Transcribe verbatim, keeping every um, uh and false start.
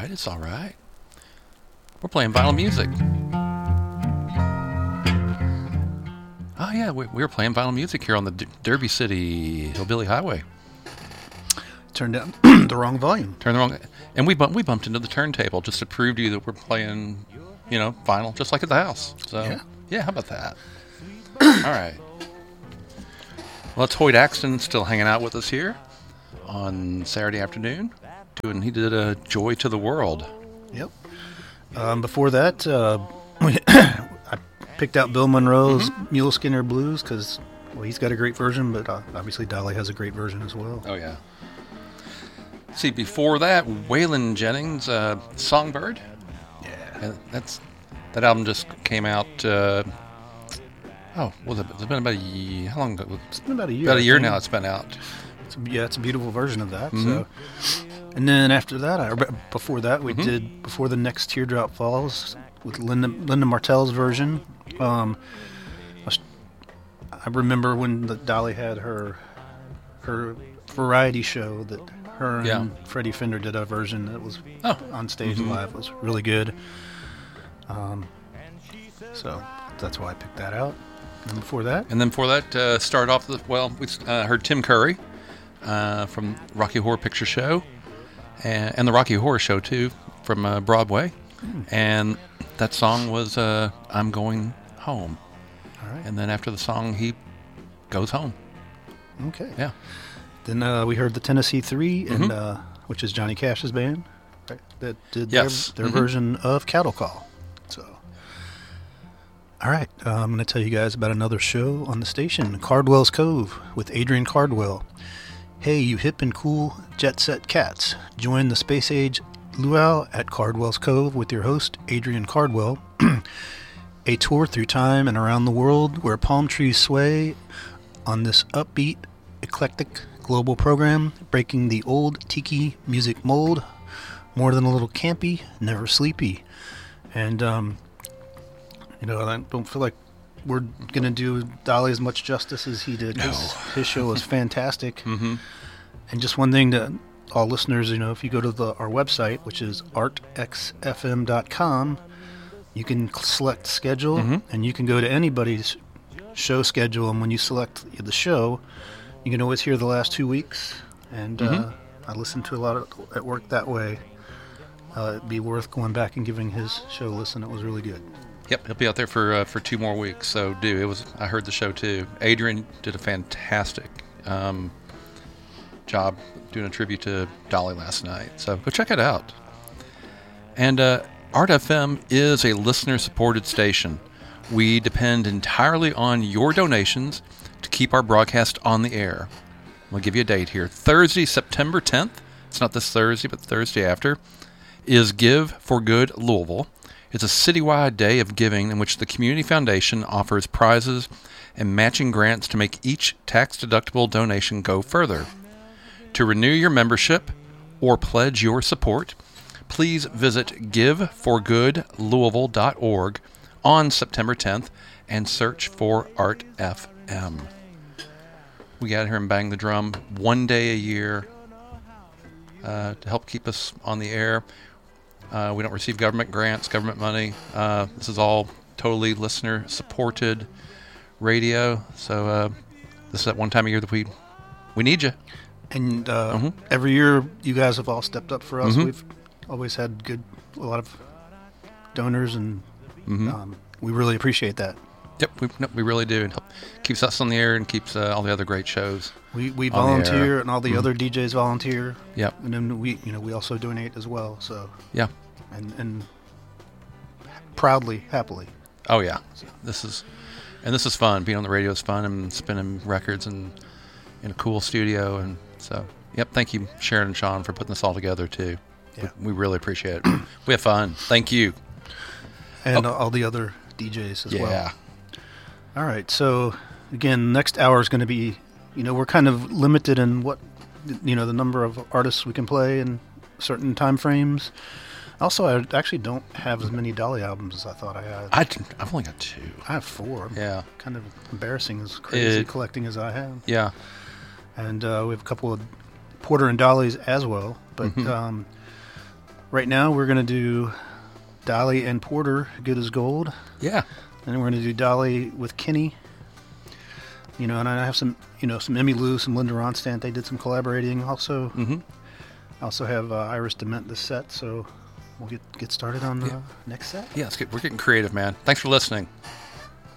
right. It's all right. We're playing vinyl music. Oh, yeah. We, we were playing vinyl music here on the D- Derby City Hillbilly Highway. Turned down the wrong volume. Turned the wrong... And we, bump, we bumped into the turntable just to prove to you that we're playing, you know, vinyl just like at the house. So, yeah, yeah how about that? All right. Well, it's Hoyt Axton still hanging out with us here on Saturday afternoon. Doing, he did a Joy to the World. Yep. Um, before that, uh, we I picked out Bill Monroe's mm-hmm. Mule Skinner Blues because, well, he's got a great version, but uh, obviously Dolly has a great version as well. Oh, yeah. See, before that, Waylon Jennings, uh, Songbird. Yeah. And that's that album just came out. Uh, oh, was it? It's been about a year. How long? Ago? It's been about a year. About a year now. It's been out. It's a, yeah, it's a beautiful version of that. Mm-hmm. So, and then after that, I, before that, we mm-hmm. did Before the Next Teardrop Falls with Linda Linda Martell's version. Um, I, was, I remember when the Dolly had her her variety show that. Her yeah. and Freddie Fender did a version that was oh. on stage mm-hmm. live. It was really good. Um, so that's why I picked that out. And before that? And then before that, uh, started off, the, well, we uh, heard Tim Curry uh, from Rocky Horror Picture Show and, and the Rocky Horror Show, too, from uh, Broadway. Mm. And that song was uh, I'm Going Home. All right. And then after the song, he goes home. Okay. Yeah. Then uh, we heard the Tennessee Three, mm-hmm. and uh, which is Johnny Cash's band, right, that did yes. their, their mm-hmm. version of Cattle Call. So, all right, uh, I'm going to tell you guys about another show on the station, Cardwell's Cove with Adrian Cardwell. Hey, you hip and cool jet set cats! Join the space age luau at Cardwell's Cove with your host Adrian Cardwell. A tour through time and around the world where palm trees sway on this upbeat, eclectic global program, breaking the old tiki music mold, more than a little campy, never sleepy. And, um, you know, I don't feel like we're going to do Dolly as much justice as he did. No. His, his show was fantastic. mm-hmm. And just one thing to all listeners, you know, if you go to the, our website, which is art x f m dot com, you can select schedule, mm-hmm. and you can go to anybody's show schedule, and when you select the show, you can always hear the last two weeks, and mm-hmm. uh, I listen to a lot of, at work that way. Uh, it'd be worth going back and giving his show a listen. It was really good. Yep, he'll be out there for uh, for two more weeks. So do it was. I heard the show too. Adrian did a fantastic um, job doing a tribute to Dolly last night. So go check it out. And uh, Art F M is a listener-supported station. We depend entirely on your donations to keep our broadcast on the air. I'll give you a date here. Thursday, September tenth, it's not this Thursday, but Thursday after, is Give for Good Louisville. It's a citywide day of giving in which the Community Foundation offers prizes and matching grants to make each tax-deductible donation go further. To renew your membership or pledge your support, please visit give for good louisville dot org on September tenth and search for Art F M. We got here and bang the drum one day a year uh, to help keep us on the air. Uh, we don't receive government grants, government money. Uh, this is all totally listener-supported radio. So uh, this is that one time a year that we we need you. And uh, mm-hmm. every year, you guys have all stepped up for us. Mm-hmm. We've always had good, a lot of donors, and mm-hmm. um, we really appreciate that. Yep, we no, we really do. It keeps us on the air and keeps uh, all the other great shows. We we volunteer, and all the mm-hmm. other D Js volunteer. Yep, and then we you know we also donate as well. So yeah, and and proudly, happily. Oh yeah, this is and this is fun. Being on the radio is fun, and spinning records and in a cool studio, and so yep. Thank you, Sharon and Sean, for putting this all together too. Yeah. We, we really appreciate it. We have fun. Thank you, and oh. all the other D Js as yeah. well. Yeah. All right, so again, next hour is going to be, you know, we're kind of limited in what, you know, the number of artists we can play in certain time frames. Also, I actually don't have as many Dolly albums as I thought I had. I, I've only got two. I have four. Yeah. Kind of embarrassing, as crazy it, collecting as I have. Yeah. And uh, we have a couple of Porter and Dollies as well. But mm-hmm. um, right now we're going to do Dolly and Porter, Good as Gold. Yeah. And then we're going to do Dolly with Kenny. You know, and I have some, you know, some Emmy Lou, some Linda Ronstadt. They did some collaborating also. Mm-hmm. I also have uh, Iris DeMent this set, so we'll get get started on the Yeah. next set. Yeah, it's good. We're getting creative, man. Thanks for listening.